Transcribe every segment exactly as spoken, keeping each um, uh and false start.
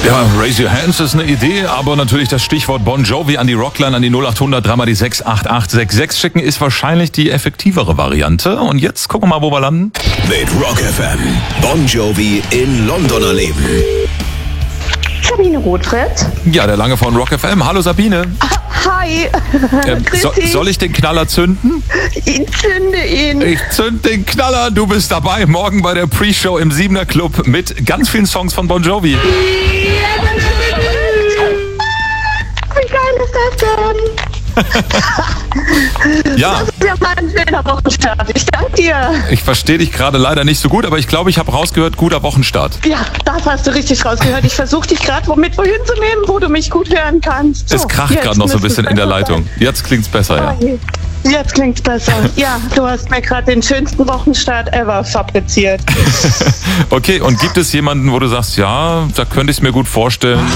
Ja, Raise Your Hands ist eine Idee, aber natürlich das Stichwort Bon Jovi an die Rockline, an die null acht hundert, dreimal die sechs acht acht sechs sechs schicken, ist wahrscheinlich die effektivere Variante. Und jetzt gucken wir mal, wo wir landen. Mit Rock F M. Bon Jovi in London erleben. Sabine Rothfried. Ja, der Lange von Rock F M. Hallo Sabine. Hi. Ähm, so, soll ich den Knaller zünden? Ich zünde ihn. Ich zünd den Knaller. Du bist dabei morgen bei der Pre-Show im Siebener Club mit ganz vielen Songs von Bon Jovi. Wie geil ist das denn? Ja. Das ist ja mal ein schöner Wochenstart. Ich danke dir. Ich verstehe dich gerade leider nicht so gut, aber ich glaube, ich habe rausgehört, guter Wochenstart. Ja, das hast du richtig rausgehört. Ich versuche dich gerade womit wohin zu nehmen, wo du mich gut hören kannst. So, es kracht gerade noch so ein bisschen in der Leitung. Jetzt klingt's besser, ja. Jetzt klingt's besser. Ja, du hast mir gerade den schönsten Wochenstart ever fabriziert. Okay, und gibt es jemanden, wo du sagst, ja, da könnte ich es mir gut vorstellen,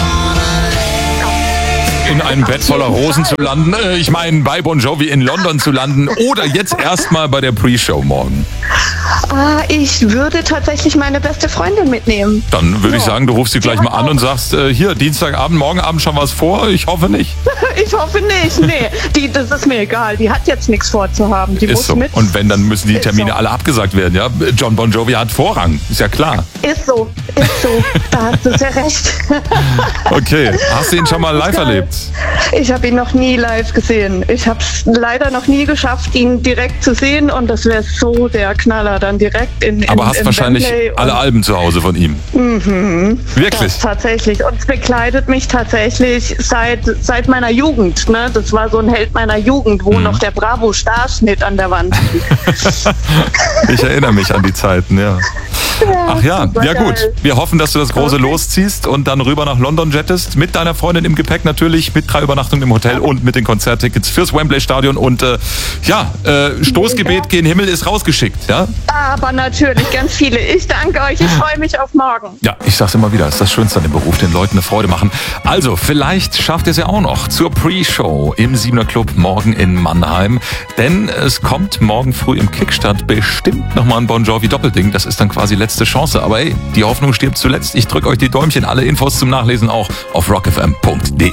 in einem Bett voller Rosen zu landen, äh, ich meine bei Bon Jovi in London zu landen oder jetzt erstmal bei der Pre-Show morgen? Ah, ich würde tatsächlich meine beste Freundin mitnehmen. Dann würde ja. ich sagen, du rufst sie gleich mal an und sagst, äh, hier, Dienstagabend, morgen Abend schon was vor? Ich hoffe nicht. Ich hoffe nicht, nee. Die, das ist mir egal, die hat jetzt nichts vorzuhaben. Die ist muss so. mit. Und wenn, dann müssen die Termine so. alle abgesagt werden, ja? John Bon Jovi hat Vorrang, ist ja klar. Ist so, ist so. Da hast du sehr recht. Okay, hast du ihn schon mal live erlebt? Ich habe ihn noch nie live gesehen. Ich habe es leider noch nie geschafft, ihn direkt zu sehen und das wäre so der Knaller dann direkt in, in Aber hast in wahrscheinlich Wembley alle Alben zu Hause von ihm. Mhm. Wirklich? Das tatsächlich. Und es begleitet mich tatsächlich seit, seit meiner Jugend. Ne? Das war so ein Held meiner Jugend, wo mhm. noch der Bravo-Starschnitt an der Wand hing. Ich erinnere mich an die Zeiten, ja. Ja, Ach ja, ja geil. gut. Wir hoffen, dass du das große Okay. losziehst und dann rüber nach London jettest. Mit deiner Freundin im Gepäck natürlich, mit drei Übernachtungen im Hotel und mit den Konzerttickets fürs Wembley-Stadion. Und äh, ja, äh, Stoßgebet Ja. gen Himmel ist rausgeschickt, ja? Aber natürlich, ganz viele. Ich danke euch, ich freue mich auf morgen. Ja, ich sag's immer wieder, ist das Schönste an dem Beruf, den Leuten eine Freude machen. Also, vielleicht schafft ihr es ja auch noch zur Pre-Show im Siebener Club morgen in Mannheim. Denn es kommt morgen früh im Kickstart bestimmt nochmal ein Bon Jovi Doppelding. Das ist dann quasi letzte Chance. Aber hey, die Hoffnung stirbt zuletzt. Ich drücke euch die Däumchen. Alle Infos zum Nachlesen auch auf rock f m punkt d e.